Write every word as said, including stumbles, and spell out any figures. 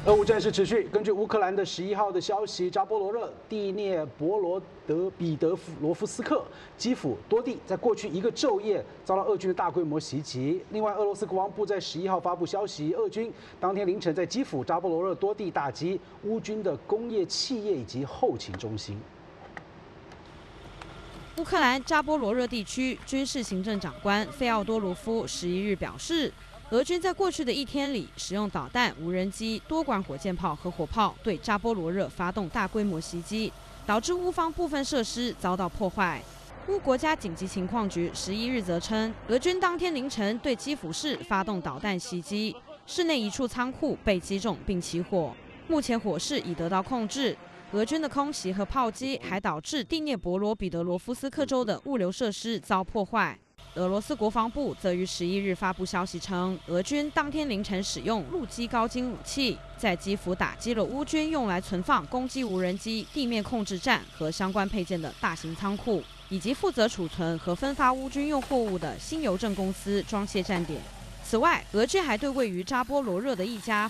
俄乌战事持续。根据乌克兰的十一号的消息，扎波罗热、第聂伯罗德彼得罗夫斯克、基辅多地在过去一个昼夜遭到俄军的大规模袭击。另外，俄罗斯国防部在十一号发布消息，俄军当天凌晨在基辅、扎波罗热多地打击乌军的工业企业以及后勤中心。 乌克兰扎波罗热地区军事行政长官费奥多罗夫十一日表示，俄军在过去的一天里，使用导弹、无人机、多管火箭炮和火炮对扎波罗热发动大规模袭击，导致乌方部分设施遭到破坏。乌国家紧急情况局十一日则称，俄军当天凌晨对基辅市发动导弹袭击，市内一处仓库被击中并起火，目前火势已得到控制。 俄军的空袭和炮击还导致第聂伯罗彼得罗夫斯克州的物流设施遭破坏。俄罗斯国防部则于十一日发布消息称，俄军当天凌晨使用陆基高精武器，在基辅打击了乌军用来存放攻击无人机、地面控制站和相关配件的大型仓库，以及负责储存和分发乌军用货物的新邮政公司装卸站点。此外，俄军还对位于扎波罗热的一家